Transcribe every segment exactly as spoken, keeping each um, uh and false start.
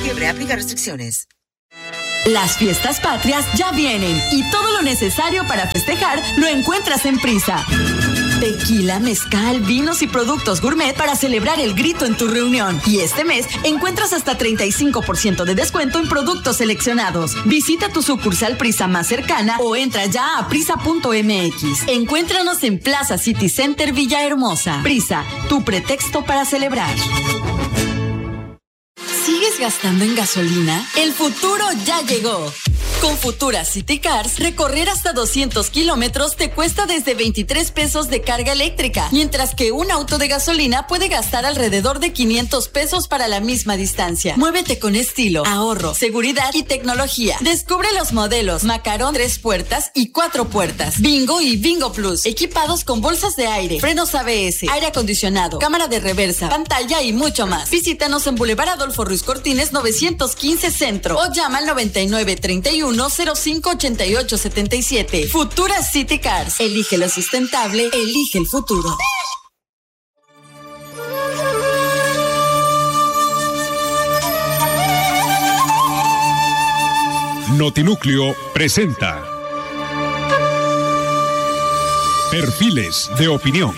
septiembre. Aplica restricciones. Las fiestas patrias ya vienen y todo lo necesario para festejar lo encuentras en Prisa. Tequila, mezcal, vinos y productos gourmet para celebrar el grito en tu reunión. Y este mes encuentras hasta treinta y cinco por ciento de descuento en productos seleccionados. Visita tu sucursal Prisa más cercana o entra ya a prisa punto m x. Encuéntranos en Plaza City Center Villahermosa. Prisa, tu pretexto para celebrar. ¿Sigues gastando en gasolina? El futuro ya llegó. Con Futura City Cars, recorrer hasta doscientos kilómetros te cuesta desde veintitrés pesos de carga eléctrica, mientras que un auto de gasolina puede gastar alrededor de quinientos pesos para la misma distancia. Muévete con estilo, ahorro, seguridad y tecnología. Descubre los modelos Macaron tres puertas y cuatro puertas, Bingo y Bingo Plus, equipados con bolsas de aire, frenos A B S, aire acondicionado, cámara de reversa, pantalla y mucho más. Visítanos en Boulevard Adolfo Ruiz Cortines novecientos quince Centro o llama al noventa y nueve treinta y uno cero cinco ochenta y ocho setenta y siete. Futura City Cars. Elige lo sustentable, elige el futuro. Notinúcleo presenta Perfiles de Opinión.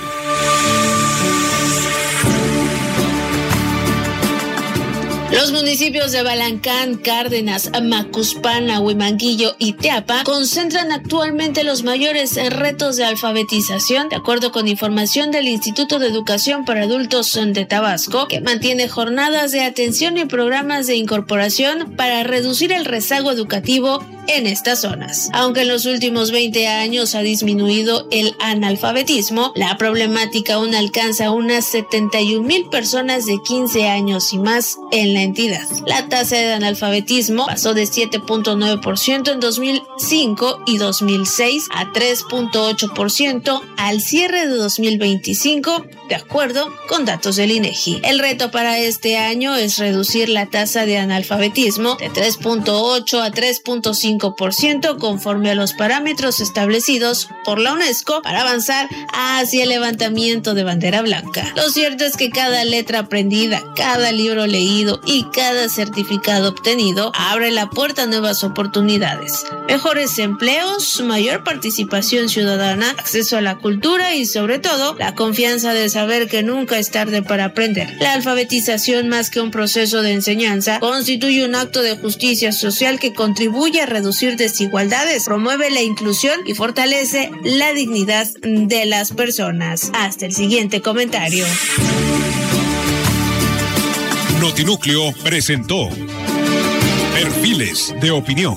Los municipios de Balancán, Cárdenas, Macuspana, Huimanguillo y Teapa concentran actualmente los mayores retos de alfabetización, de acuerdo con información del Instituto de Educación para Adultos de Tabasco, que mantiene jornadas de atención y programas de incorporación para reducir el rezago educativo en estas zonas. Aunque en los últimos veinte años ha disminuido el analfabetismo, la problemática aún alcanza a unas setenta y un mil personas de quince años y más en la entidad. La tasa de analfabetismo pasó de siete punto nueve por ciento en dos mil cinco y dos mil seis a tres punto ocho por ciento al cierre de dos mil veinticinco, de acuerdo con datos del INEGI. El reto para este año es reducir la tasa de analfabetismo de tres punto ocho a tres punto cinco por ciento conforme a los parámetros establecidos por la UNESCO para avanzar hacia el levantamiento de bandera blanca. Lo cierto es que cada letra aprendida, cada libro leído y cada certificado obtenido abre la puerta a nuevas oportunidades, mejores empleos, mayor participación ciudadana, acceso a la cultura y sobre todo la confianza de saber que nunca es tarde para aprender. La alfabetización, más que un proceso de enseñanza, constituye un acto de justicia social que contribuye a reducir desigualdades, promueve la inclusión y fortalece la dignidad de las personas. Hasta el siguiente comentario. Notinúcleo presentó Perfiles de Opinión.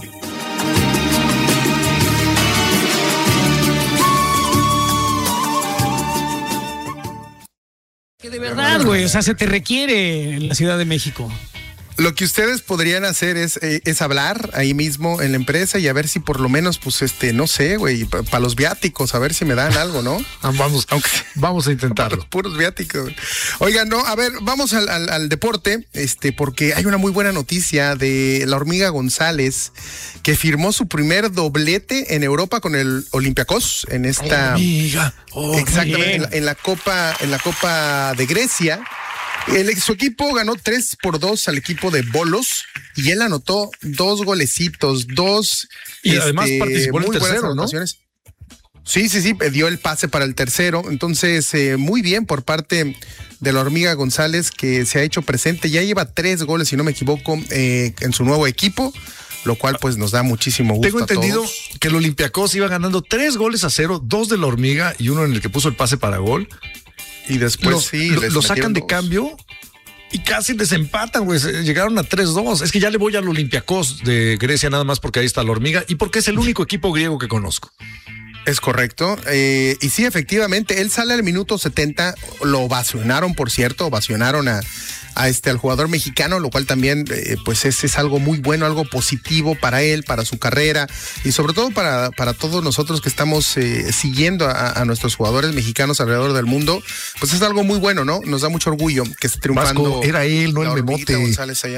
Que de verdad, güey, o sea, se te requiere en la Ciudad de México. Lo que ustedes podrían hacer es, eh, es hablar ahí mismo en la empresa y a ver si por lo menos, pues, este, no sé, güey, para pa los viáticos, a ver si me dan algo, ¿no? Vamos, aunque vamos a intentarlo. Los puros viáticos. Oigan, no, a ver, vamos al, al, al deporte, este, porque hay una muy buena noticia de la Hormiga González, que firmó su primer doblete en Europa con el Olympiacos en esta. Hormiga, hormiga. Exactamente, en la, en la Copa, en la Copa de Grecia. El, su equipo ganó tres por dos al equipo de Bolos y él anotó dos golecitos, dos. Y este, además participó en el tercero, ¿no? Sí, sí, sí, dio el pase para el tercero. Entonces, eh, muy bien por parte de la Hormiga González, que se ha hecho presente. Ya lleva tres goles, si no me equivoco, eh, en su nuevo equipo, lo cual pues nos da muchísimo gusto. Tengo entendido a todos. que el Olympiacos iba ganando tres goles a cero, dos de la Hormiga y uno en el que puso el pase para gol. Y después lo, sí, lo, lo sacan de dos. cambio y casi desempatan, güey. Llegaron a tres dos. Es que ya le voy al Olympiacos de Grecia nada más porque ahí está la Hormiga y porque es el único equipo griego que conozco. Es correcto. Eh, y sí, efectivamente, él sale al minuto setenta. Lo ovacionaron, por cierto, ovacionaron a, a este, al jugador mexicano, lo cual también eh, pues es, es algo muy bueno, algo positivo para él, para su carrera y sobre todo para, para todos nosotros que estamos eh, siguiendo a, a nuestros jugadores mexicanos alrededor del mundo. Pues es algo muy bueno, ¿no? Nos da mucho orgullo que esté triunfando. Vasco, era él, no el Memote. González allá.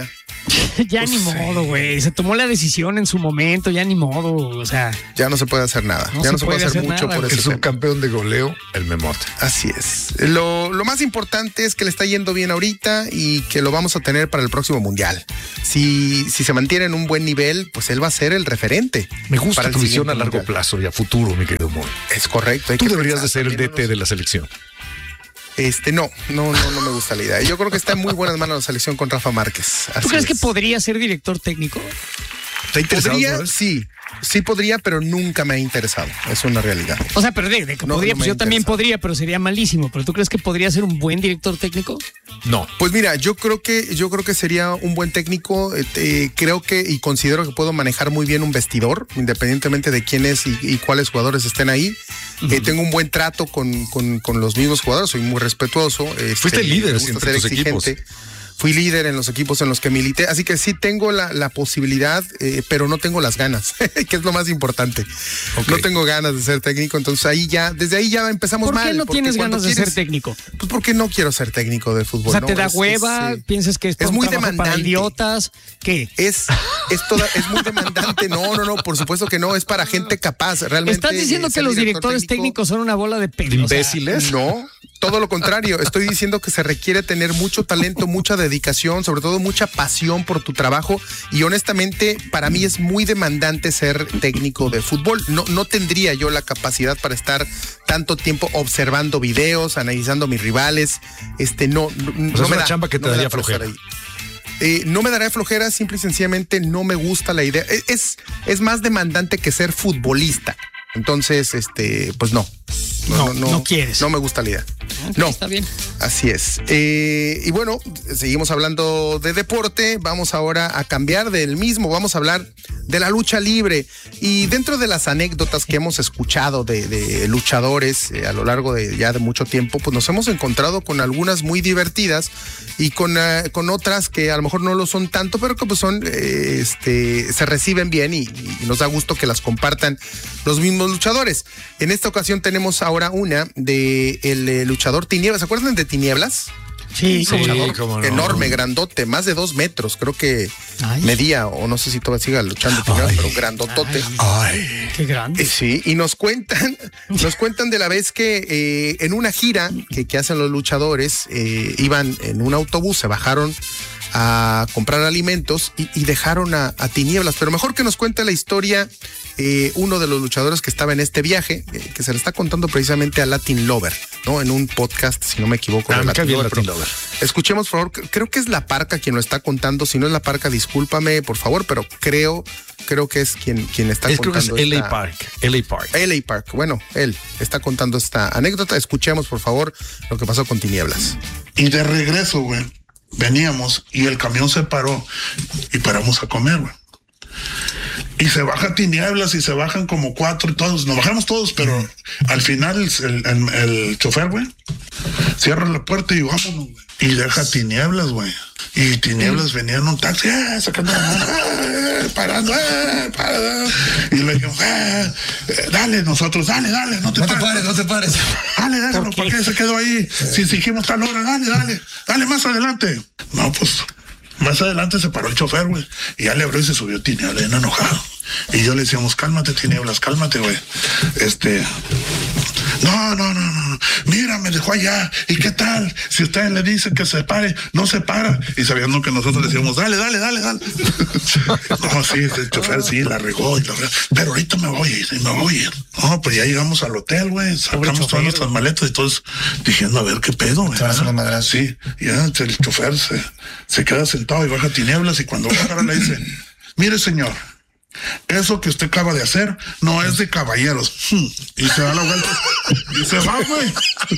Ya Pues, ni modo, güey. Se tomó la decisión en su momento, ya ni modo. O sea, Ya no se puede hacer nada. No ya se no se puede puede hacer hacer mucho nada, por güey. El ese tema. subcampeón de goleo, el Memote. Así es. Lo, lo más importante es que le está yendo bien ahorita y que lo vamos a tener para el próximo mundial. Si, si se mantiene en un buen nivel, pues él va a ser el referente. Me gusta para el tu visión siguiente a largo mundial. plazo y a futuro, mi querido Moy. Es correcto. hay Tú que deberías de pensar ser el también D T en los- de la selección. Este, no, no, no, no me gusta la idea. Yo creo que está en muy buenas manos la selección con Rafa Márquez. ¿tú Así crees es. que podría ser director técnico? ¿Está interesado? Podría, ¿Sabes? sí. Sí podría, pero nunca me ha interesado. Es una realidad. O sea, pero de, de que No, podría, no me pues yo también interesa. podría, pero sería malísimo. ¿Pero tú crees que podría ser un buen director técnico? No. Pues mira, yo creo que yo creo que sería un buen técnico. Eh, eh, creo que y considero que puedo manejar muy bien un vestidor, independientemente de quiénes y, y cuáles jugadores estén ahí. Eh, tengo un buen trato con, con, con los mismos jugadores, soy muy respetuoso. este, Fuiste líder me gusta entre ser tus equipos. Fui líder en los equipos en los que milité, así que sí tengo la, la posibilidad, eh, pero no tengo las ganas, que es lo más importante. Ok. No tengo ganas de ser técnico, entonces ahí ya, desde ahí ya empezamos ¿Por mal. qué no porque tienes cuando ganas de quieres- ser técnico? Pues porque no quiero ser técnico de fútbol. O sea, ¿no? te da Es- es, hueva, eh, piensas que es, es un muy trabajo para demandante. idiotas. ¿Qué? Es, es toda, es muy demandante. No, no, no, por supuesto que no, es para gente capaz. Realmente. ¿Estás diciendo eh, que ser los director directores técnico- técnicos son una bola de ¿De pelos? imbéciles? No, todo lo contrario. Estoy diciendo que se requiere tener mucho talento, mucha dedicación, sobre todo mucha pasión por tu trabajo. Y honestamente, para mí es muy demandante ser técnico de fútbol. No, no tendría yo la capacidad para estar tanto tiempo observando videos, analizando a mis rivales. Este, no, no, no es me una da, chamba que te no me da daría para estar flojera. ahí. Eh, no me dará flojera, simple y sencillamente no me gusta la idea. Es, es, es más demandante que ser futbolista. Entonces, este, pues no. No, no quieres. No me gusta la idea. Ok, No. está bien. Así es. Eh, y bueno, seguimos hablando de deporte. Vamos ahora a cambiar del mismo. Vamos a hablar de la lucha libre. Y dentro de las anécdotas que hemos escuchado de, de luchadores eh, a lo largo de ya de mucho tiempo, pues nos hemos encontrado con algunas muy divertidas y con, uh, con otras que a lo mejor no lo son tanto, pero que pues son, eh, este, se reciben bien y, y nos da gusto que las compartan los mismos luchadores. En esta ocasión tenemos ahora una de el eh, luchador Tinieblas. ¿Se acuerdan de Tinieblas? Sí, Sí, cómo no. Luchador cómo no. enorme, grandote, más de dos metros, creo que Ay. medía, o no sé si todavía siga luchando Tinieblas, Ay. pero grandotote. Ay. Qué grande. Eh, Sí, y nos cuentan, nos cuentan de la vez que eh, en una gira que, que hacen los luchadores, eh, iban en un autobús, se bajaron a comprar alimentos y, y dejaron a, a Tinieblas. Pero mejor que nos cuente la historia eh, uno de los luchadores que estaba en este viaje, eh, que se le está contando precisamente a Latin Lover, ¿no? En un podcast, si no me equivoco. Ah, de me cae bien pero Latin Lover. Escuchemos, por favor, creo que es La Parca quien lo está contando. Si no es La Parca, discúlpame, por favor, pero creo, creo que es quien, quien está Es, creo que es contando. L A esta- Park. L A Park. L A Park. Bueno, él está contando esta anécdota. Escuchemos, por favor, lo que pasó con Tinieblas. Y de regreso, güey, veníamos y el camión se paró y paramos a comer, güey. Y se baja Tinieblas y se bajan como cuatro y todos, nos bajamos todos, pero al final el, el, el chofer, güey, cierra la puerta y vámonos, güey. Y deja Tinieblas, güey. Y Tinieblas venía en un taxi, eh, sacando la mano, eh, parando, eh, parando. Y le dijimos, eh, eh, dale, nosotros, dale, dale, no te No te pares. pares, no te pares. Dale, dale, ¿Por ¿por qué? qué se quedó ahí? Si exigimos tal hora, dale, dale, dale más adelante. No, pues, más adelante se paró el chofer, güey. Y ya le abrió y se subió Tinieblas, bien enojado. Y yo le decíamos, cálmate, Tinieblas, cálmate, güey. Este... No, no, no, no. Mira, me dejó allá. ¿Y qué tal? Si usted le dice que se pare, no se para. Y sabiendo que nosotros le decíamos, dale, dale, dale, dale. No, sí, el chofer sí, la regó. Y la regó. Pero ahorita me voy a ir, me voy a ir. No, pues ya llegamos al hotel, güey. Sacamos todas nuestras maletas y todos diciendo, a ver qué pedo, güey. Te vas a una madrazo. Sí, ya el chofer se, se queda sentado y baja Tinieblas. Y cuando baja le dice, mire, señor, eso que usted acaba de hacer no es de caballeros. Y se da la vuelta y se va, güey.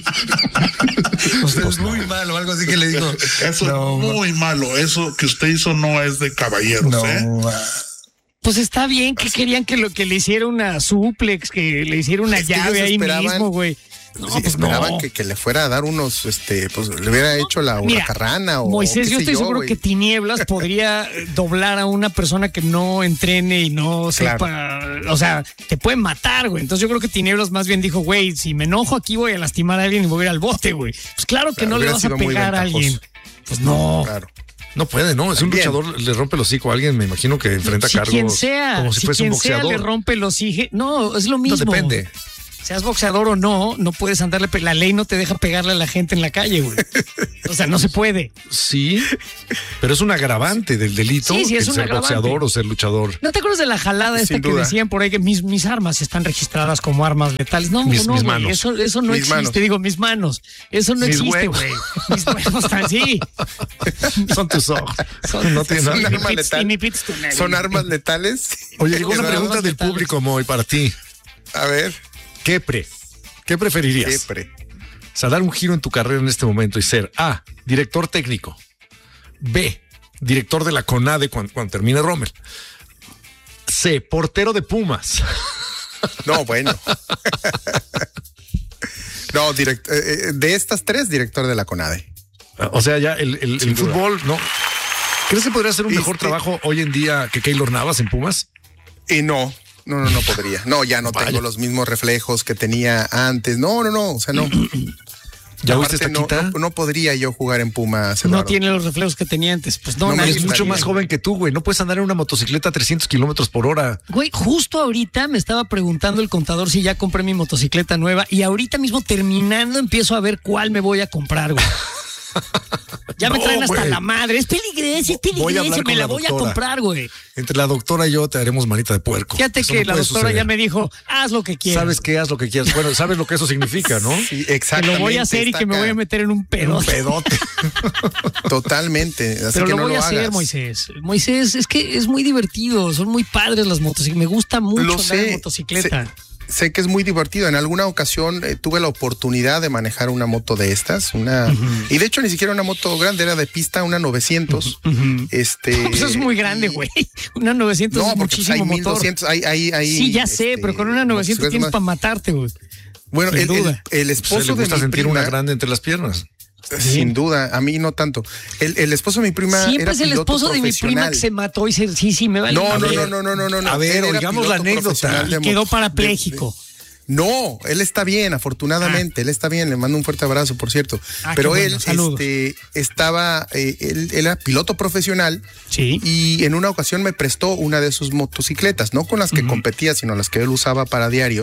Usted es muy malo, algo así que le digo. Eso No, es muy malo. Eso que usted hizo no es de caballeros, no, ¿eh? va. Pues está bien que querían que lo que le hiciera una suplex, que le hiciera una Es que llave ellos ahí esperaban- mismo, güey. No, Sí, pues esperaban no. que, que le fuera a dar unos, este, pues le hubiera hecho la Mira, hurracarrana o Moisés, qué yo sé estoy seguro güey. que Tinieblas podría eh, doblar a una persona que no entrene y no Claro. sepa, o sea, te puede matar, güey. Entonces yo creo que Tinieblas más bien dijo, güey, si me enojo aquí voy a lastimar a alguien y voy a ir al bote, güey. Pues claro que Claro, no le hubiera vas a sido muy pegar a ventajoso. alguien. Pues no. Claro. No puede, ¿no? Es un También. luchador, le rompe el hocico a alguien, me imagino que enfrenta Si cargos quien sea, como si, si fuese un quien sea boxeador. le rompe los hijos. No, es lo mismo. No depende. Seas boxeador o no, no puedes andarle. pe- La ley no te deja pegarle a la gente en la calle, güey. O sea, no se puede. Sí, pero es un agravante del delito Sí, sí, es el un ser agravante. boxeador o ser luchador. ¿No te acuerdas de la jalada esta Sin que duda. decían por ahí que mis, mis armas están registradas como armas letales? No, Mis- no, mis güey, manos. Eso, eso no Mis existe. manos. Digo, mis manos. Eso no Mis existe, huevos. güey. Mis huevos están, sí. Son tus ojos. Son- No tiene Es nada. un y mi arma pits- letal. y mi pits tunel. ¿Son armas letales? Oye, llegó una Son pregunta armas del letales. público, Moy, para ti. A ver, ¿Qué pre? ¿Qué preferirías? siempre. O sea, dar un giro en tu carrera en este momento y ser A, director técnico, B, director de la CONADE cuando, cuando termine Rommel, C, portero de Pumas. No, bueno. No, direct- eh, eh, de estas tres, director de la CONADE. O sea, ya el, el- Sin el duda. fútbol, ¿no? ¿Crees que podría ser un mejor Este- trabajo hoy en día que Keylor Navas en Pumas? Y no, no, no, no podría. No, ya no Vaya. tengo los mismos reflejos que tenía antes. No, no, no, o sea, no. ¿Ya Aparte, viste esta no, quita? no, no podría yo jugar en Pumas. No Eduardo. tiene los reflejos que tenía antes. Pues no, No me nadie Es gustaría. mucho más joven que tú, güey. No puedes andar en una motocicleta a trescientos kilómetros por hora. Güey, justo ahorita me estaba preguntando el contador si ya compré mi motocicleta nueva y ahorita mismo terminando empiezo a ver cuál me voy a comprar, güey. Ya me No, traen hasta güey. la madre. Es peligrosa, es Voy a hablar peligrosa. con Me la la voy a doctora. comprar, güey. Entre la doctora y yo te haremos manita de puerco. Fíjate Eso que no la puede doctora suceder. ya me dijo, haz lo que quieras. Sabes que haz lo que quieras. Bueno, sabes lo que eso significa, ¿no? Sí, que exactamente. lo voy a hacer y está que me acá. voy a meter en un pedo. Un pedote. Totalmente. Así Pero que lo no voy lo a hacer, hagas. Moisés. Moisés, es que es muy divertido. Son muy padres las motocicletas. Me gusta mucho Lo andar sé. en motocicleta. Sé que es muy divertido. En alguna ocasión eh, tuve la oportunidad de manejar una moto de estas, una y de hecho ni siquiera una moto grande, era de pista, una novecientos. Este, Pues es muy grande, y- güey. Una novecientos No, es porque pues, hay muchísimo mil motor. doscientos, hay, hay, hay, Sí, ya sé, este, pero con una novecientos motocicletas tienes más- para matarte, güey. Bueno, sin el, el, duda. el Pues, le esposo de gusta mi sentir prima, una grande entre las piernas. sin duda, a mí no tanto. El, el esposo de mi prima Siempre era es el piloto esposo de mi prima profesional. que se mató y se, sí, sí, me vale. No, A no, ver, no, no, no, no, no, no. A ver, Él era oigamos la piloto anécdota. profesional de Quedó mo- parapléjico. No, él está bien, afortunadamente, él está bien, le mando un fuerte abrazo, por cierto. Ah, Pero qué él bueno, saludos. este, estaba, eh, él, él era piloto profesional Sí. y en una ocasión me prestó una de sus motocicletas, no con las que competía, sino las que él usaba para diario.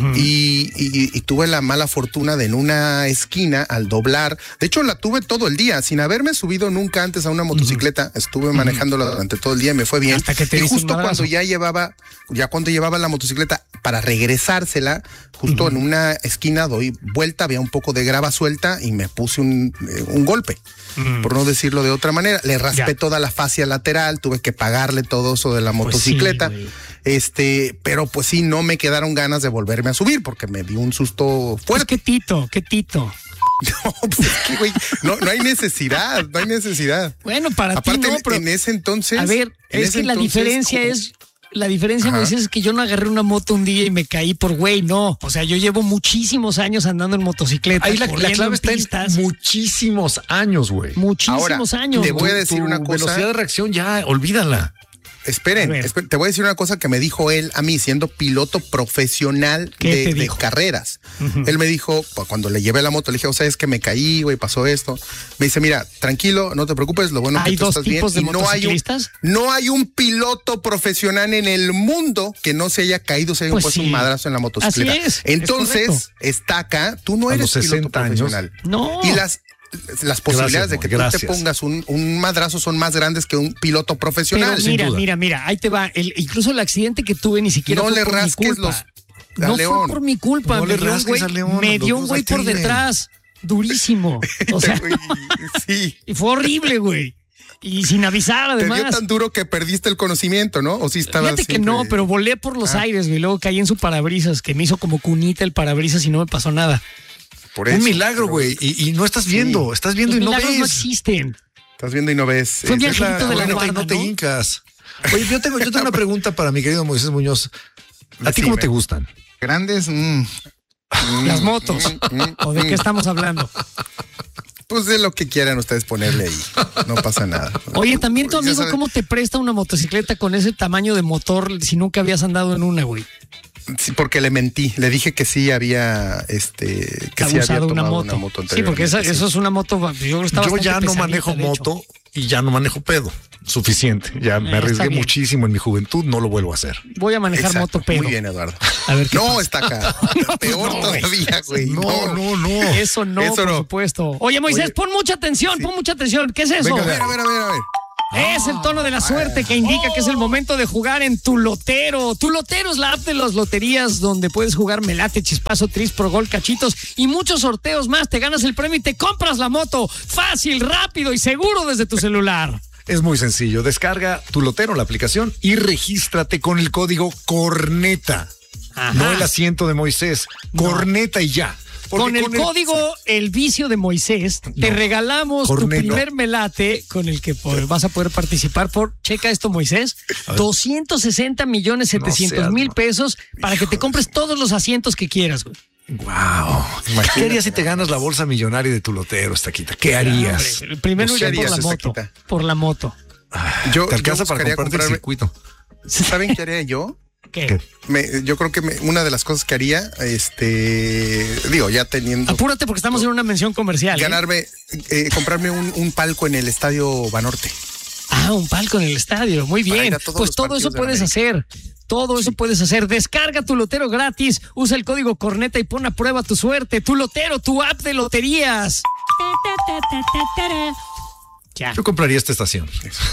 y, y- y tuve la mala fortuna de en una esquina, al doblar, de hecho la tuve todo el día, sin haberme subido nunca antes a una motocicleta, estuve manejándola durante todo el día y me fue bien. Hasta que te y diste un justo madrazo. cuando ya llevaba, ya cuando llevaba la motocicleta para regresársela, justo en una esquina doy vuelta, había un poco de grava suelta y me puse un, eh, un golpe, por no decirlo de otra manera. Le raspé Ya. toda la fascia lateral, tuve que pagarle todo eso de la Pues motocicleta. sí, güey. este, pero pues sí, no me quedaron ganas de volverme a subir porque me dio un susto Pues fuerte. qué tito, qué tito. No, pues es que, güey, no, no hay necesidad, no hay necesidad. Bueno, para Aparte, ti no, en- pero en ese entonces. a ver, en es ese que la entonces, diferencia como- es la diferencia, Ajá. Moisés, es que yo no agarré una moto un día y me caí por güey, no. O sea, yo llevo muchísimos años andando en motocicleta. Ahí la, la corriendo clave en está pistas, en muchísimos años, güey. muchísimos Ahora, años. te voy a güey. decir Tu una cosa. velocidad de reacción ya, olvídala. Esperen, A ver. esperen, te voy a decir una cosa que me dijo él a mí, siendo piloto profesional ¿Qué de, te de dijo? carreras. Él me dijo, pues, cuando le llevé la moto, le dije, o sea, es que me caí, güey, pasó esto. Me dice, mira, tranquilo, no te preocupes, lo bueno ¿Hay que tú dos estás bien. tipos de Y no hay, un, motociclistas? no hay un piloto profesional en el mundo que no se haya caído, se haya Pues puesto sí. un madrazo en la motocicleta. Así es, es Entonces, correcto. está acá, tú no A eres los piloto sesenta años. profesional. No. Y las... Las posibilidades Gracias, de que Moy, tú te gracias. pongas un, un madrazo son más grandes que un piloto Pero profesional. mira, duda. mira, mira, ahí te va. El, incluso el accidente que tuve ni siquiera No fue le por mi rasques culpa. los- a No León. fue por mi culpa. No me le dio un rasques güey, a León, me los dio un dos güey al por crimen. detrás. Durísimo. O sea, Güey, sí. y fue horrible, güey. Y sin avisar, Te dio además. tan duro que perdiste el conocimiento, ¿no? O sí estabas Fíjate que siempre- no, pero volé por los Ah. aires, güey. Luego caí en su parabrisas, que me hizo como cunita el parabrisas y no me pasó nada. Por Un eso, milagro, pero güey. Y, y no estás viendo, estás viendo Los y no milagros no ves. existen. Estás viendo y no ves. Fue Es- mi es la- angelito de la Bueno, guarda, y no te ¿no? hincas. Oye, yo tengo, yo tengo una pregunta para mi querido Moisés Muñoz. ¿A ti cómo Decime. te gustan? Grandes, mm, Las motos. Mm, ¿O de qué estamos hablando? Pues de lo que quieran ustedes ponerle ahí. No pasa nada. Oye, también tu Ya amigo, sabes- ¿cómo te presta una motocicleta con ese tamaño de motor si nunca habías andado en una, güey? Sí, porque le mentí. Le dije que sí había, este, que sí había Abusado tomado una una moto. moto, Sí, porque esa- anteriormente, eso es una moto. Yo, creo que está Yo bastante ya no pesadita, manejo de hecho. moto y ya no manejo pedo. Suficiente. Ya me Eh, arriesgué muchísimo en mi juventud, no lo vuelvo a hacer. Voy a manejar Exacto. moto pedo. Muy bien, Eduardo. A ver qué No, pasa. está acá. Peor no, todavía, güey. No, no, no. Eso no, Eso por no. supuesto. Oye, Moisés, Oye. pon mucha atención, pon mucha atención. ¿Qué es eso? A ver, a ver, a ver, a ver. Es el tono de la suerte que indica que es el momento de jugar en Tu Lotero. Tu Lotero es la app de las loterías donde puedes jugar Melate, Chispazo, Tris, Pro Gol, Cachitos y muchos sorteos más. Te ganas el premio y te compras la moto. Fácil, rápido y seguro desde tu celular. Es muy sencillo. Descarga Tu Lotero, la aplicación, y regístrate con el código CORNETA. Ajá. No el asiento de Moisés. Corneta y ya. Porque Con el código El Vicio de Moisés, te No. regalamos Corneto. tu primer melate con el que po- vas a poder participar por, checa esto, Moisés, doscientos sesenta millones setecientos seas, mil no. pesos para que te compres todos los asientos que quieras, güey. Wow. ¿Qué harías si te ganas la bolsa millonaria de Tu Lotero, Estaquita? ¿Qué harías? El primero No iría sé, por la harías, moto. Estaquita. Por la moto. Yo, ¿Te alcanza yo para buscaría comprarte el comprarme- circuito? ¿Saben qué haría yo? ¿Qué? Me- yo creo que me- una de las cosas que haría, este, digo, ya teniendo Apúrate porque estamos en una mención comercial. ¿eh? ganarme, eh, comprarme un, un palco en el Estadio Banorte. Ah, un palco en el estadio. Muy Para ir bien. a todos Pues los todo partidos eso de la puedes hacer. Todo eso puedes hacer. Descarga Tu Lotero gratis. Usa el código Corneta y pon a prueba tu suerte. Tu Lotero, tu app de loterías. Ya. Yo compraría esta estación.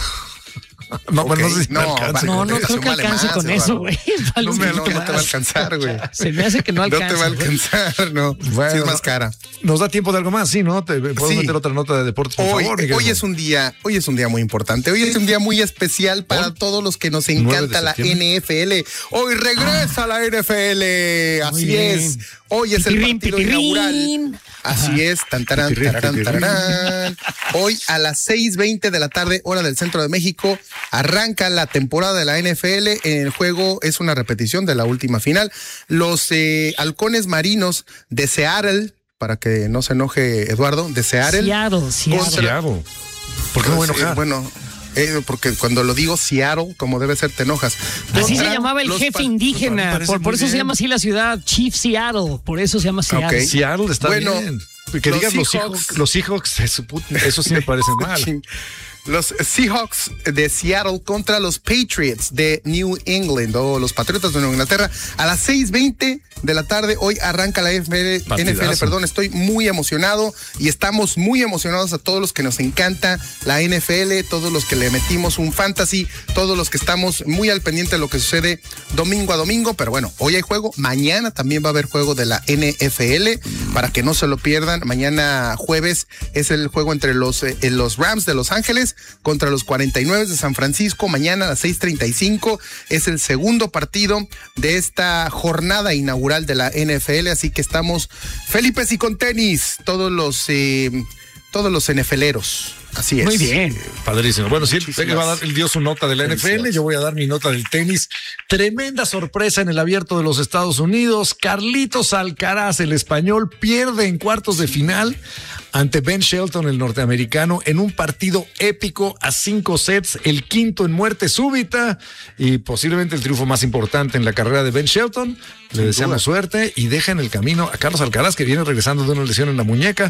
No, Ok, bueno, no sé si me no, alcance. va- No, no creo que vale alcance más, con Eduardo. eso, güey. Vale No, un me- no, poquito no te va a más. alcanzar, güey. Se me hace que no No alcanza. te va a güey. alcanzar, no. Bueno, Sí es más cara. Nos da tiempo de algo más, sí, ¿no? Te puedo Sí. meter otra nota de deportes, por Hoy, favor. Miguel. hoy es un día, hoy es un día muy importante. Hoy es un día muy especial para ¿Por? todos los que nos nueve de encanta la septiembre. N F L. Hoy regresa la N F L. Muy Así bien. es. Hoy es el Pitirrín, partido pitirrín. inaugural. Así es. Tan, tarán, Pitirrín, tararán, pitirrín. tararán. Hoy a las seis veinte de la tarde, hora del centro de México, arranca la temporada de la N F L. El juego es una repetición de la última final. Los eh, halcones marinos de Seattle, para que no se enoje Eduardo, de Seattle. Seattle, Seattle. Contra- Seattle. ¿Por qué me voy a Pues, eh, enojar? bueno, eh, porque cuando lo digo Seattle, como debe ser, te enojas. Así se Contra llamaba el los jefe pa- indígena. parece Por, por muy eso se bien. llama así la ciudad, Chief Seattle. Por eso se llama Seattle. Ok. Seattle está Bueno, bien. Que los digas los Seahawks- Seahawks, los Seahawks, de su put- eso sí me parece mal. Los Seahawks de Seattle contra los Patriots de New England o los Patriotas de Nueva Inglaterra a las seis veinte de la tarde. Hoy arranca la N F L, Partidazo. N F L, perdón, estoy muy emocionado y estamos muy emocionados a todos los que nos encanta la N F L, todos los que le metimos un fantasy, todos los que estamos muy al pendiente de lo que sucede domingo a domingo, pero bueno, hoy hay juego, mañana también va a haber juego de la N F L para que no se lo pierdan. Mañana jueves es el juego entre los, eh, los Rams de Los Ángeles contra los cuarenta y nueve de San Francisco. Mañana a las seis treinta y cinco es el segundo partido de esta jornada inaugural de la N F L, así que estamos felices y con tenis, todos los eh, todos los NFLeros. Así es. Muy bien. Padrísimo. Bueno, sí, él, Muchísimas él va a dar, él dio su nota de la N F L, yo voy a dar mi nota del tenis. Tremenda sorpresa en el Abierto de los Estados Unidos. Carlitos Alcaraz, el español, pierde en cuartos de final ante Ben Shelton, el norteamericano, en un partido épico a cinco sets, el quinto en muerte súbita y posiblemente el triunfo más importante en la carrera de Ben Shelton. Le deseamos suerte y deja en el camino a Carlos Alcaraz, que viene regresando de una lesión en la muñeca.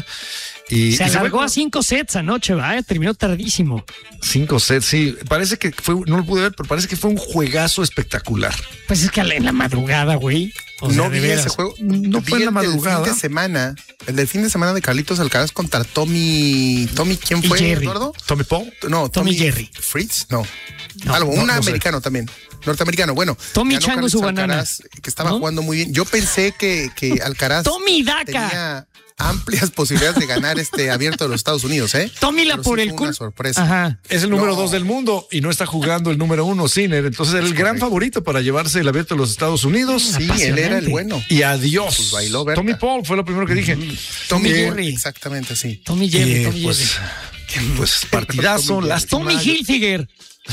Y, Se y alargó fue- a cinco sets anoche, ¿va? Terminó tardísimo. Cinco sets, sí. Parece que fue, no lo pude ver, pero parece que fue un juegazo espectacular. Pues es que en la madrugada, güey. O sea, No de vi veras. ese juego. No Vi fue en la el del madrugada. fin de semana. El del fin de semana de Carlitos Alcaraz contra Tommy. Tommy, ¿quién Y fue, Jerry. Eduardo? Tommy Paul. No, Tommy Tommy, Jerry. Fritz, no. No, Algo, no, un no sé. americano también. Norteamericano, bueno. Tommy ganó Chango Carlitos su banana. Alcaraz, que estaba ¿No? jugando muy bien. Yo pensé que, que Alcaraz Tommy Daca. tenía amplias posibilidades de ganar este abierto de los Estados Unidos, ¿eh? Tómila Pero por sí el fue culo. una sorpresa. Ajá. Es el número No. dos del mundo y no está jugando el número uno, Sinner. Entonces era el gran correcto. favorito para llevarse el abierto de los Estados Unidos. Sí, él era el bueno. Y adiós. Pues bailó Berta. Tommy Paul fue lo primero que dije. Tommy Eh, Jerry. Exactamente, sí. Tommy Jerry, eh, Tommy pues, Jerry. pues partidazo, Tommy lástima. Tommy Hilfiger.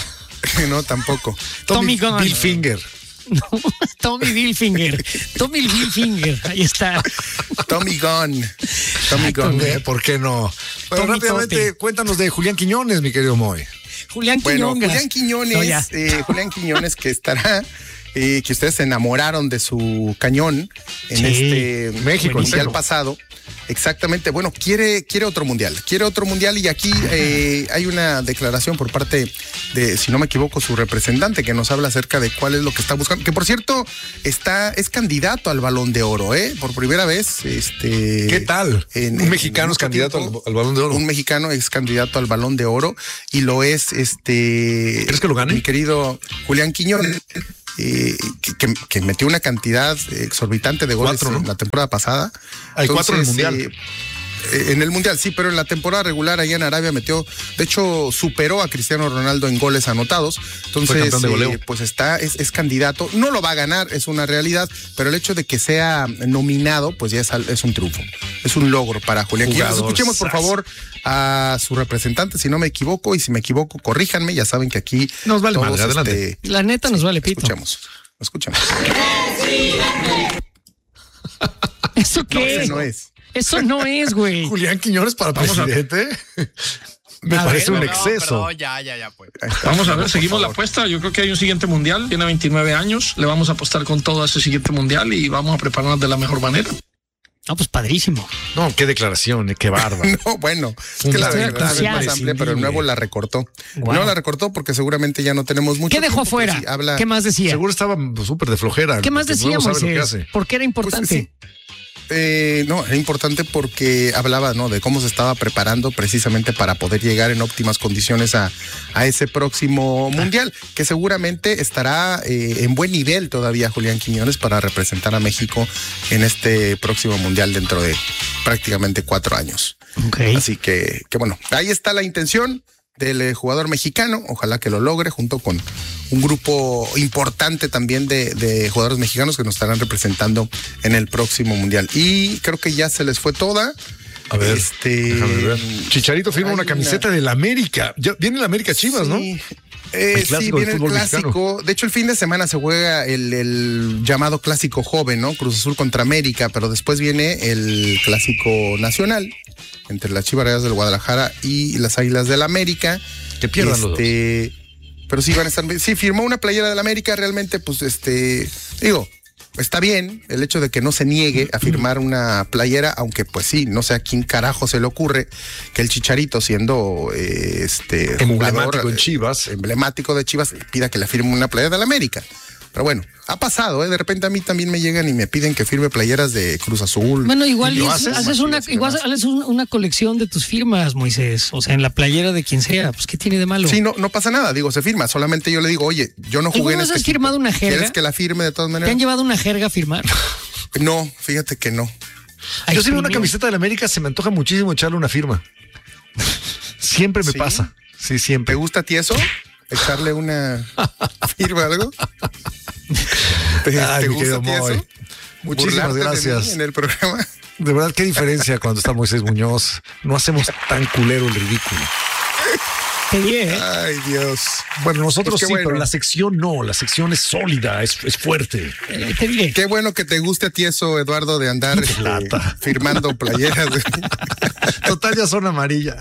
No, tampoco. Tommy Gunn. Bill Finger. No, Tommy Hilfiger. Tommy Hilfiger. Ahí está. Tommy Gunn. Tommy Gunn. Eh, ¿Por qué no? Pero Tommy rápidamente, Tote. cuéntanos de Julián Quiñones, mi querido Moy. Julián Bueno, Quiñongas. Julián Quiñones, No, ya. eh, Julián Quiñones que estará eh, que ustedes se enamoraron de su cañón en Sí, este México, mundial entero. pasado. Exactamente, bueno, quiere, quiere otro mundial, quiere otro mundial y aquí eh, hay una declaración por parte de, si no me equivoco, su representante que nos habla acerca de cuál es lo que está buscando, que por cierto está, es candidato al Balón de Oro, ¿eh? Por primera vez. Este, ¿Qué tal? en- un en mexicano es mucho candidato tiempo, al, al Balón de Oro. Un mexicano es candidato al Balón de Oro y lo es este. ¿Crees que lo gane? Mi querido Julián Quiñones. Eh, que, que- que metió una cantidad exorbitante de goles Cuatro, ¿no? en la temporada pasada. Hay cuatro en el Mundial. eh, eh, en el Mundial, sí, pero en la temporada regular allá en Arabia metió, de hecho, superó a Cristiano Ronaldo en goles anotados. Entonces, campeón de goleo. eh, pues está, es, es candidato. No lo va a ganar, es una realidad, pero el hecho de que sea nominado, pues ya es, al- es un triunfo. Es un logro para Julián Quiñones. Jugador, Escuchemos, por sas. favor, a su representante, si no me equivoco, y si me equivoco, corríjanme. Ya saben que aquí Nos vale madre, adelante. La neta nos vale pito. Escuchemos, escuchemos. ¿Eso qué? Ese no es. Eso no es, güey. Julián Quiñones para presidente. Me A parece ver, un no, exceso. ya, ya, ya, pues. Ahí está. Vamos a ver, seguimos la apuesta. Yo creo que hay un siguiente mundial. Tiene veintinueve años. Le vamos a apostar con todo a ese siguiente mundial y vamos a prepararnos de la mejor manera. No, pues padrísimo. No, qué declaración, eh, qué bárbaro. No, bueno, es que la Una verdad es crucial. más amplia, pero el nuevo la recortó. Wow. No la recortó porque seguramente ya no tenemos mucho. ¿Qué dejó tiempo, pero fuera? sí habla- ¿Qué más decía? Seguro estaba súper de flojera. ¿Qué más porque decía, luego sabe lo que Moisés? hace. ¿Por qué era Pues, importante? sí. Eh, no, era importante porque hablaba, ¿no?, de cómo se estaba preparando precisamente para poder llegar en óptimas condiciones a, a ese próximo mundial, que seguramente estará eh, en buen nivel todavía Julián Quiñones para representar a México en este próximo mundial dentro de prácticamente cuatro años. Ok. Así que, que bueno, ahí está la intención del eh, jugador mexicano, ojalá que lo logre junto con un grupo importante también de, de jugadores mexicanos que nos estarán representando en el próximo mundial. Y creo que ya se les fue toda. A ver, este, déjame ver. Chicharito firma hay una camiseta una- del América. Ya viene el América Chivas, ¿no? Sí. Eh, El sí, clásico del viene el fútbol clásico. De hecho, el fin de semana se juega el, el llamado clásico joven, ¿no? Cruz Azul contra América, pero después viene el clásico nacional entre las Chivas Rayadas del Guadalajara y las Águilas del América. Que pierdan los dos. Este, pero sí van a estar. Sí, firmó una playera del América, realmente, pues, este, digo, está bien el hecho de que no se niegue a firmar una playera, aunque pues sí, no sé a quién carajo se le ocurre que el Chicharito, siendo eh, este Emblemático jugador, en Chivas. eh, emblemático de Chivas, pida que le firme una playera del América. Pero bueno, ha pasado, ¿eh? De repente a mí también me llegan y me piden que firme playeras de Cruz Azul. Bueno, igual Y lo es- haces, haces una, imaginas y igual demás. haces un- una colección de tus firmas, Moisés. O sea, en la playera de quien sea. Pues, ¿qué tiene de malo? Sí, no, no pasa nada, digo, se firma. Solamente yo le digo, oye, yo no jugué ¿Alguna en vez este has firmado equipo. una jerga? ¿Quieres que la firme de todas ¿Te maneras? han llevado una jerga a firmar? No, fíjate que no. A Yo si veo una exprimir. camiseta del América, se me antoja muchísimo echarle una firma. Siempre me ¿Sí? pasa. Sí, ¿Te siempre. gusta a ti eso? ¿Echarle una firma algo? ¿Te, Ay, te mi gusta querido a ti Moy. eso? Muchísimas ¿Burlarte de mí gracias. en el programa? De verdad, qué diferencia cuando está Moisés Muñoz. No hacemos tan culero el ridículo. Te diré, ¿eh? Ay, Dios. Bueno, nosotros Pues qué sí, bueno. pero la sección no. La sección es sólida, es, es fuerte. Eh, Te diré. Qué bueno que te guste a ti eso, Eduardo, de andar este, Lata. firmando playeras. Total, ya son amarillas.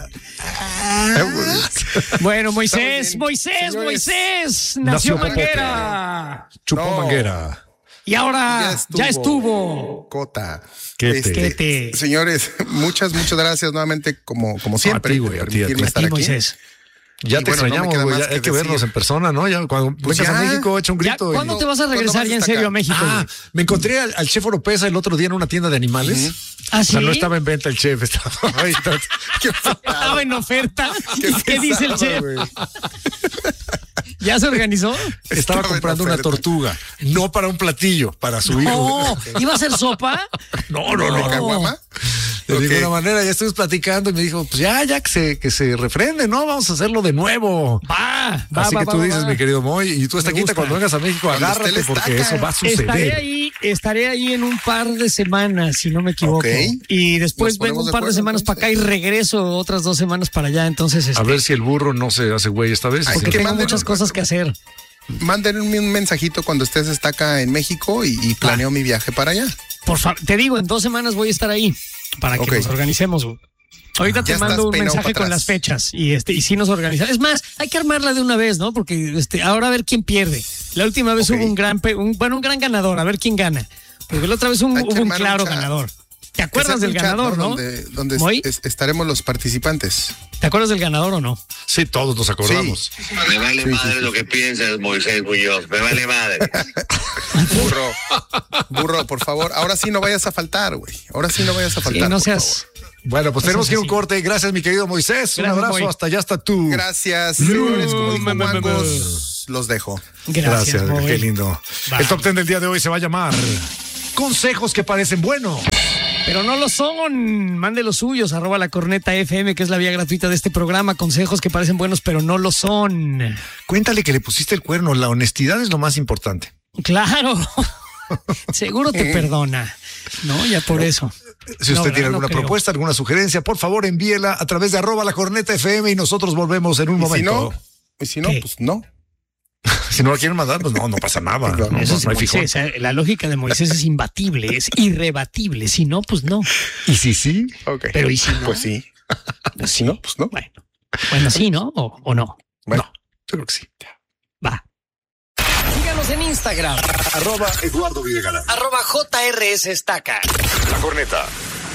Bueno, Estamos Moisés, bien. Moisés, Señores, Moisés. nació Nació Popote. Manguera. Chupó No. manguera. Y ahora ya estuvo. Cota. ¿Qué te- Este, ¿Qué te- Señores, muchas, muchas gracias nuevamente, como, como siempre, ti, güey, por a ti, a ti. permitirme A estar ti, aquí. Moisés. Ya Y te bueno, no me extrañamos, queda güey. más Ya hay que que vernos decir. en persona, ¿no? Ya cuando Pues vengas a ya. México, echa un Ya, grito. y- ¿Cuándo te vas a regresar ¿Cuándo ya en vas a serio a acá? México? Ah, me encontré al, al chef Oropesa el otro día en una tienda de animales. ¿Ah, O sea, sí? no estaba en venta el chef, estaba ahí. Qué Estaba en oferta. Qué ¿Qué dice el pesado, chef? güey. ¿Ya se organizó? Estaba Estaba en comprando una oferta. tortuga, no para un platillo, para su hijo. Oh, ¿iba a ser sopa? No, no, ¿De no. caguama? De Ok. ninguna manera, ya estuvimos platicando y me dijo, pues ya, ya que se, que se refrende, ¿no? Vamos a hacerlo de nuevo. Va, va, Así va, que va, tú va, dices, va. mi querido Moy, y tú esta Me quinta gusta. cuando vengas a México, Cuando agárrate esté el porque estaca. eso va a Estaré suceder. ahí, estaré ahí en un par de semanas, si no me equivoco. Ok. Y después Nos ponemos vengo un de par de acuerdo, semanas para acá y regreso otras dos semanas para allá. Entonces, este, A ver si el burro no se hace güey esta vez. Ay, porque que tengo manden muchas un- cosas que hacer. Mándenme un mensajito cuando estés está acá en México y, y planeo mi viaje para allá. Por favor, te digo, en dos semanas voy a estar ahí para que Ok. nos organicemos. güey. Ahorita te Ya mando estás un peinado mensaje para con atrás. las fechas y este y si nos organizamos. Es más, hay que armarla de una vez, ¿no? Porque este ahora a ver quién pierde. La última vez Ok. hubo un gran, pe- un, bueno, un gran ganador. A ver quién gana. Porque la otra vez un- Hay que hubo un armar un claro chat. ganador. ¿Te Que acuerdas se del hace un chat, ganador, no? Donde, donde ¿Moy? es- estaremos los participantes. ¿Te acuerdas del ganador o no? Sí, todos nos acordamos. Me vale Sí, madre sí, sí. lo que piensas, Moisés Muñoz. Me vale madre. Burro, burro, por favor. Ahora sí no vayas a faltar, güey. Ahora sí no vayas a Sí, faltar. no por seas... Bueno, pues Eso tenemos es que ir a un así. corte. Gracias, mi querido Moisés. Un Gracias, abrazo. Moy. Hasta allá está tú. favor. Gracias, señores. Como dijo me, me, me, me. Mangos, los dejo. Gracias, Moy. Qué lindo. Va. El top ten del día de hoy se va a llamar Consejos que parecen buenos. Pero no lo son. Mande los suyos, arroba la corneta F M, que es la vía gratuita de este programa. Consejos que parecen buenos, pero no lo son. Cuéntale que le pusiste el cuerno. La honestidad es lo más importante. Claro. Seguro te perdona. No, ya por eso. Si usted No, tiene no alguna creo. propuesta, alguna sugerencia, por favor envíela a través de arroba la corneta F M y nosotros volvemos en un Y si no, momento. y si no, ¿Qué? pues no. Si no la quieren mandar, pues no, no pasa nada. No, no, Eso es no hay fijón. Moisés, ¿eh? La lógica de Moisés es imbatible, es irrebatible. Si no, pues no. Y si sí, Ok. Pero ¿y si no? Pues sí. Pues Si no, pues no. Bueno, bueno, sí, ¿no? O, o no. Bueno. no, yo creo que sí. Va. Síganos en Instagram, Arroba Eduardo Videgaray. arroba J R S Estaca. La corneta.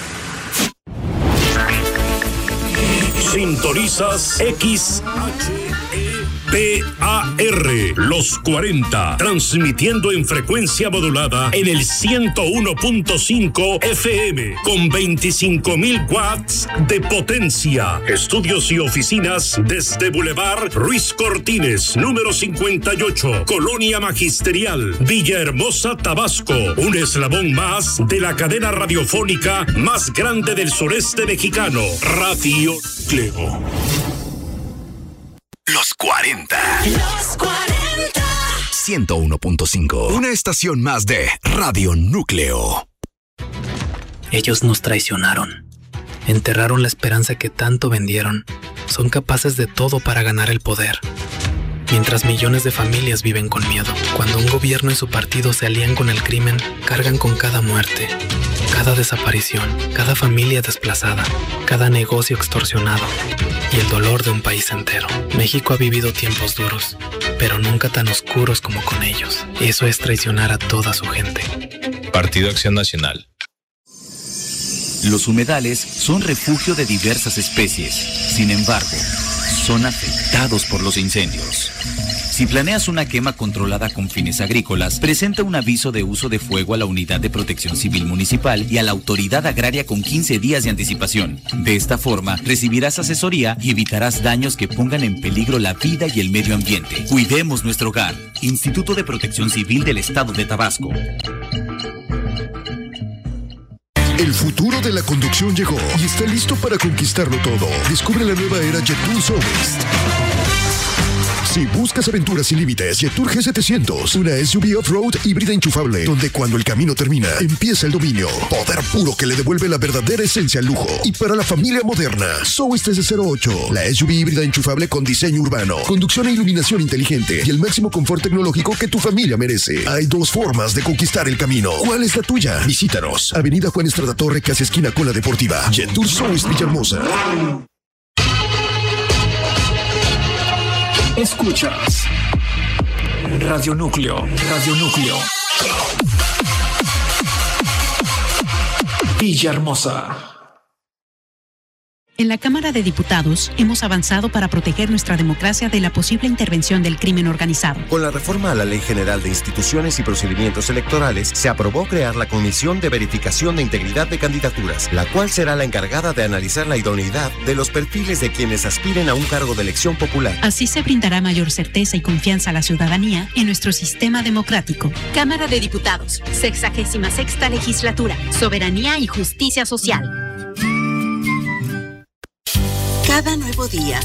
Sintonizas X H E P A R, los cuarenta, transmitiendo en frecuencia modulada en el ciento uno punto cinco F M, con veinticinco mil watts de potencia. Estudios y oficinas desde Boulevard Ruiz Cortines, número cincuenta y ocho, Colonia Magisterial, Villahermosa, Tabasco. Un eslabón más de la cadena radiofónica más grande del sureste mexicano, Radio Clego. Los cuarenta. Los cuarenta. ciento uno punto cinco. Una estación más de Radio Núcleo. Ellos nos traicionaron. Enterraron la esperanza que tanto vendieron. Son capaces de todo para ganar el poder. Mientras millones de familias viven con miedo. Cuando un gobierno y su partido se alían con el crimen, cargan con cada muerte, cada desaparición, cada familia desplazada, cada negocio extorsionado y el dolor de un país entero. México ha vivido tiempos duros, pero nunca tan oscuros como con ellos. Eso es traicionar a toda su gente. Partido Acción Nacional. Los humedales son refugio de diversas especies. Sin embargo, son afectados por los incendios. Si planeas una quema controlada con fines agrícolas, presenta un aviso de uso de fuego a la Unidad de Protección Civil Municipal y a la Autoridad Agraria con quince días de anticipación. De esta forma, recibirás asesoría y evitarás daños que pongan en peligro la vida y el medio ambiente. Cuidemos nuestro hogar. Instituto de Protección Civil del Estado de Tabasco. El futuro de la conducción llegó y está listo para conquistarlo todo. Descubre la nueva era Jetour Soulist. Si buscas aventuras sin límites, Jetour G setecientos, una S U V off-road híbrida enchufable, donde cuando el camino termina, empieza el dominio. Poder puro que le devuelve la verdadera esencia al lujo. Y para la familia moderna, Soulist S cero ocho, la S U V híbrida enchufable con diseño urbano, conducción e iluminación inteligente y el máximo confort tecnológico que tu familia merece. Hay dos formas de conquistar el camino. ¿Cuál es la tuya? Visítanos. Avenida Juan Estrada Torre, casi esquina con la Deportiva. Jetour Soulist Villahermosa. Escuchas Radio Núcleo, Radio Núcleo. Villahermosa. En la Cámara de Diputados hemos avanzado para proteger nuestra democracia de la posible intervención del crimen organizado. Con la reforma a la Ley General de Instituciones y Procedimientos Electorales, se aprobó crear la Comisión de Verificación de Integridad de Candidaturas, la cual será la encargada de analizar la idoneidad de los perfiles de quienes aspiren a un cargo de elección popular. Así se brindará mayor certeza y confianza a la ciudadanía en nuestro sistema democrático. Cámara de Diputados, sexagésima sexta legislatura, soberanía y justicia social. Cada nuevo día